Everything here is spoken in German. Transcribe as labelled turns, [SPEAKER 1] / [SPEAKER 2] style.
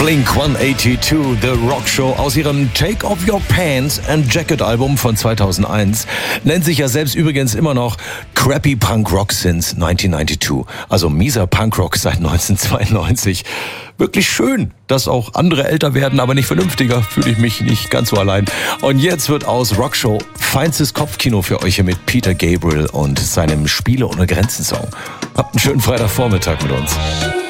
[SPEAKER 1] Blink-182, The Rock Show aus ihrem Take Off Your Pants and Jacket Album von 2001. Nennt sich ja selbst übrigens immer noch Crappy Punk Rock since 1992. Also mieser Punkrock seit 1992. Wirklich schön, dass auch andere älter werden, aber nicht vernünftiger. Fühle ich mich nicht ganz so allein. Und jetzt wird aus Rockshow feinstes Kopfkino für euch hier mit Peter Gabriel und seinem Spiele ohne Grenzen Song. Habt einen schönen Freitagvormittag mit uns.